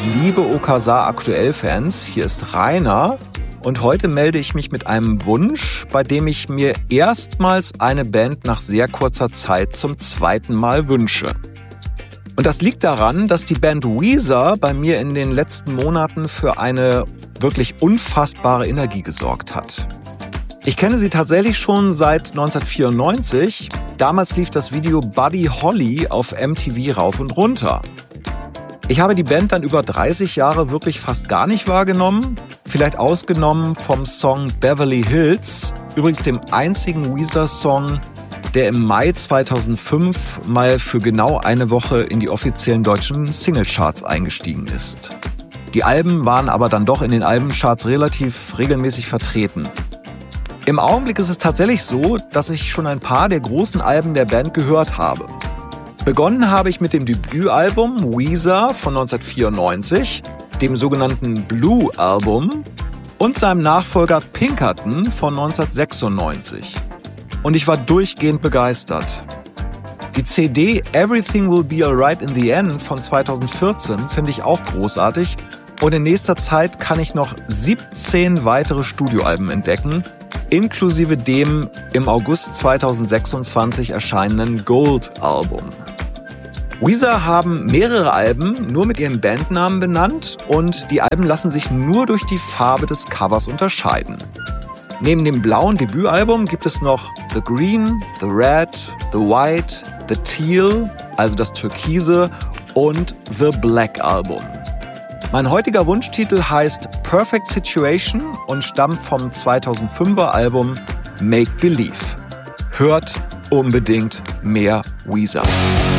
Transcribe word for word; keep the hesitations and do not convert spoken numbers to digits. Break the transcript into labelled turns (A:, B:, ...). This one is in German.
A: liebe Okasa Aktuell-Fans, hier ist Rainer und heute melde ich mich mit einem Wunsch, bei dem ich mir erstmals eine Band nach sehr kurzer Zeit zum zweiten Mal wünsche. Und das liegt daran, dass die Band Weezer bei mir in den letzten Monaten für eine wirklich unfassbare Energie gesorgt hat. Ich kenne sie tatsächlich schon seit neunzehnhundertvierundneunzig. Damals lief das Video Buddy Holly auf M T V rauf und runter. Ich habe die Band dann über dreißig Jahre wirklich fast gar nicht wahrgenommen. Vielleicht ausgenommen vom Song Beverly Hills, übrigens dem einzigen Weezer-Song, der im Mai zweitausendfünf mal für genau eine Woche in die offiziellen deutschen Singlecharts eingestiegen ist. Die Alben waren aber dann doch in den Albencharts relativ regelmäßig vertreten. Im Augenblick ist es tatsächlich so, dass ich schon ein paar der großen Alben der Band gehört habe. Begonnen habe ich mit dem Debütalbum Weezer von neunzehnhundertvierundneunzig, dem sogenannten Blue-Album und seinem Nachfolger Pinkerton von neunzehnhundertsechsundneunzig. Und ich war durchgehend begeistert. Die C D Everything Will Be Alright in the End von zweitausendvierzehn finde ich auch großartig und in nächster Zeit kann ich noch siebzehn weitere Studioalben entdecken, inklusive dem im August zweitausendsechsundzwanzig erscheinenden Gold-Album. Weezer haben mehrere Alben nur mit ihren Bandnamen benannt und die Alben lassen sich nur durch die Farbe des Covers unterscheiden. Neben dem blauen Debütalbum gibt es noch The Green, The Red, The White, The Teal, also das Türkise, und The Black Album. Mein heutiger Wunschtitel heißt Perfect Situation und stammt vom zweitausendfünfer Album Make Believe. Hört unbedingt mehr Weezer.